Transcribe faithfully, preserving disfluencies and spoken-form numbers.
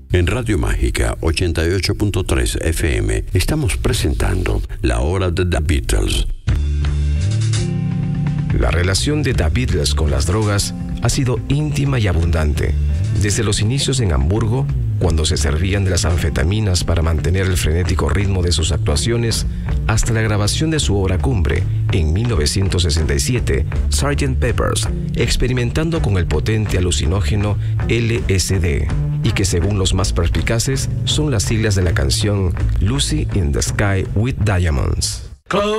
En Radio Mágica ochenta y ocho punto tres F M estamos presentando La Hora de The Beatles. La relación de The Beatles con las drogas ha sido íntima y abundante. Desde los inicios en Hamburgo, cuando se servían de las anfetaminas para mantener el frenético ritmo de sus actuaciones, hasta la grabación de su obra cumbre, en mil novecientos sesenta y siete, sergeant Pepper's, experimentando con el potente alucinógeno L S D, y que según los más perspicaces son las siglas de la canción Lucy in the Sky with Diamonds.